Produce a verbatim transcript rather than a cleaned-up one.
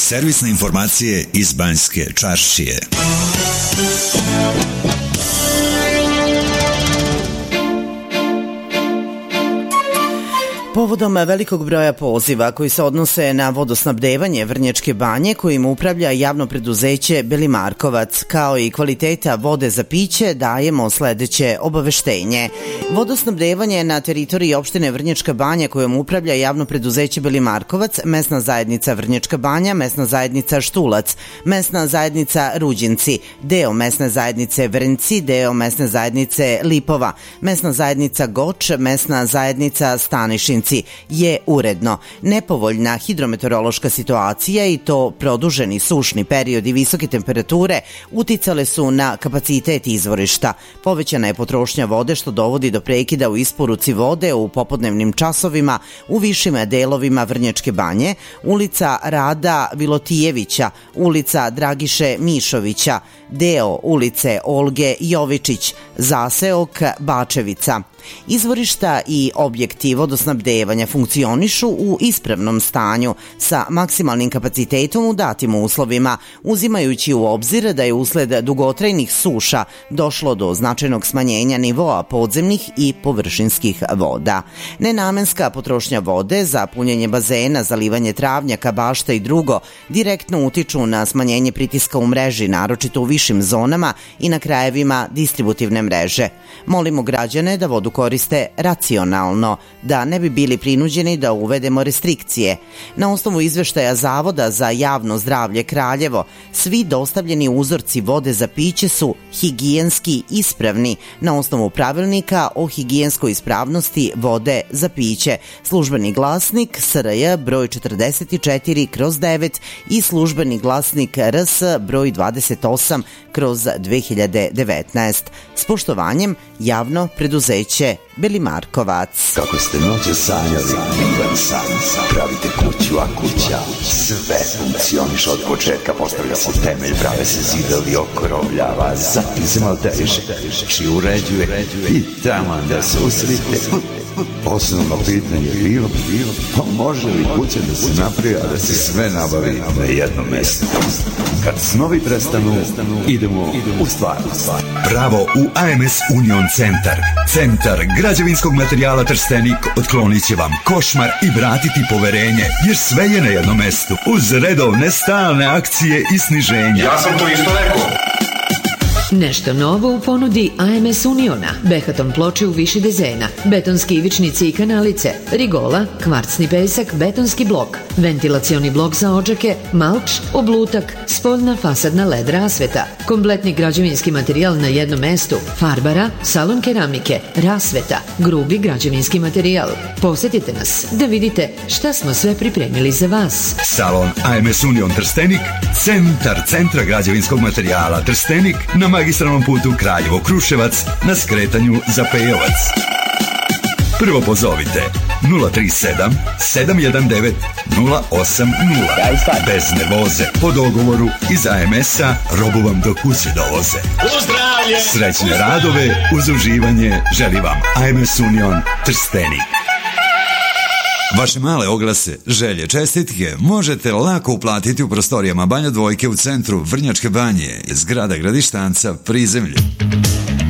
Servisne informacije iz Banjske Čaršije. Povodom velikog broja poziva koji se odnose na vodosnabdevanje Vrnjačke Banje, kojim upravlja javno preduzeće Belimarkovac, kao i kvaliteta vode za piće, dajemo sledeće obaveštenje. Vodosnabdevanje na teritoriji opštine Vrnjačka Banja, kojom upravlja javno preduzeće Belimarkovac, mesna zajednica Vrnjačka Banja, mesna zajednica Štulac, mesna zajednica Ruđinci, deo mesne zajednice Vrnci, deo mesne zajednice Lipova, mesna zajednica Goč, mesna zajednica Stanišinci, je uredno. Nepovoljna hidrometeorološka situacija i to produženi sušni period i visoke temperature uticale su na kapacitet izvorišta. Povećana je potrošnja vode što dovodi do prekida u isporuci vode u popodnevnim časovima u višim delovima Vrnjačke Banje, ulica Rada Vilotijevića, ulica Dragiše Mišovića, deo ulice Olge Jovičić, zaseok Bačevica. Izvorišta i objekti vodosnabdevanja funkcionišu u ispravnom stanju sa maksimalnim kapacitetom u datim uslovima, uzimajući u obzir da je usled dugotrajnih suša došlo do značajnog smanjenja nivoa podzemnih i površinskih voda. Nenamenska potrošnja vode za punjenje bazena, zalivanje travnjaka, bašta i drugo direktno utiču na smanjenje pritiska u mreži, naročito u višim zonama i na krajevima distributivne mreže. Molimo građane da vodu koriste racionalno, da ne bi bili prinuđeni da uvedemo restrikcije. Na osnovu izveštaja Zavoda za javno zdravlje Kraljevo, svi dostavljeni uzorci vode za piće su higijenski ispravni na osnovu pravilnika o higijenskoj ispravnosti vode za piće. Službeni glasnik S R J broj četrdeset četiri kroz devet i službeni glasnik R S broj dvadeset osam kroz dve hiljade devetnaest. S poštovanjem, javno preduzeće Belimarkovac. Kako ste noće sanjali, divan san, pravite kuću, a kuća sve funkcioniš od početka, postavlja se temelj, prave se zidovi, okrovljava, zatim se malo teže, či uređuje i taman da se usrite. Osnovno pitanje je bilo, pa može li kuća da se napravi, a da se sve nabavi na jednom mjestu? Kad snovi prestanu, idemo u stvarnost. Bravo u A M S Union Centar. Centar građevinskog materijala Trstenik otklonit će vam košmar i vratiti poverenje, jer sve je na jednom mestu, uz redovne stalne akcije i sniženja. Ja sam to isto rekao. Nešto novo u ponudi A M S Uniona, Behaton ploče u više dezena, betonski ivičnici i kanalice, rigola, kvarcni pesak, betonski blok, ventilacioni blok za odžake, malč, oblutak, spoljna fasadna led rasveta, kompletni građevinski materijal na jednom mestu, farbara, salon keramike, rasveta, grubi građevinski materijal. Posjetite nas da vidite šta smo sve pripremili za vas. Salon A M S Union Trstenik, centar centra građevinskog materijala Trstenik na magistralnom putu Kraljevo-Kruševac na skretanju za Pejovac. Prvo pozovite nula tri sedam sedam jedan devet nula osam nula. Bez nervoze, po dogovoru iz A M S-a robu vam do kuće dovoze. Pozdravlje! Srećne radove uz uživanje želi vam A M S Union Trstenik. Vaše male oglase, želje, čestitke možete lako uplatiti u prostorijama Banja Dvojke u centru Vrnjačke Banje, zgrada Gradištanca, prizemlje.